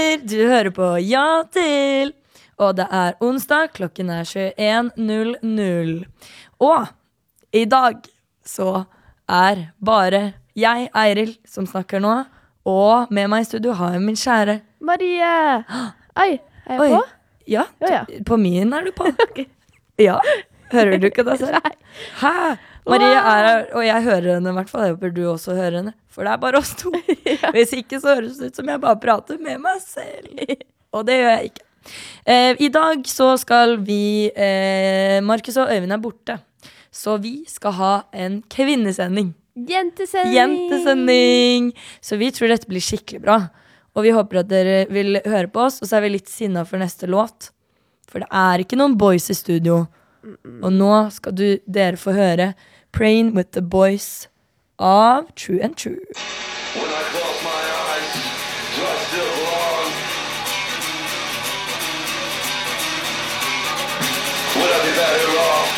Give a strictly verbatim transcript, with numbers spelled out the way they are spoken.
venner, du hører på Ja til. Og det er onsdag, klokken er tjueen null null. Og i dag så er bare jeg, Eiril, som snakker nå. Og med meg i studio har jeg min kjære Marie. Oi, er jeg Oi. på? Ja, Ja, ja. på min er du på. Ok. Ja, hører du ikke det selv? Nei. Hæ? Marie er her, og jeg hører henne i hvert fall. Jeg håper du også hører henne, for det er bare oss to. Ja. Hvis ikke så høres det ut som jeg bare prater med meg selv. Og det gjør jeg ikke. Eh, I dag så skal vi eh, Markus og Øyvind er borte. Så vi skal ha en kvinnesending. Jentesending. Jentesending. Så vi tror dette blir skikkelig bra. Og vi håper at dere vil høre på oss. Og så er vi litt sinna for neste låt. For det er ikke noen boys i studio. Og nå skal du, dere få høre Praying with the Boys av True and True. When I close my eyes, do I still belong? Would I be better off